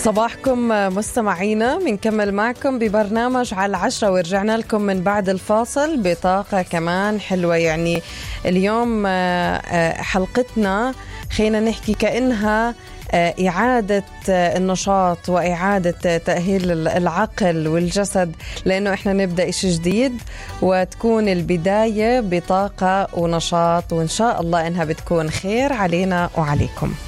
صباحكم مستمعينا، بنكمل معكم ببرنامج على العشرة ورجعنا لكم من بعد الفاصل بطاقة كمان حلوة. يعني اليوم حلقتنا خلينا نحكي كأنها إعادة النشاط وإعادة تأهيل العقل والجسد، لأنه إحنا نبدأ إشي جديد وتكون البداية بطاقة ونشاط، وإن شاء الله إنها بتكون خير علينا وعليكم.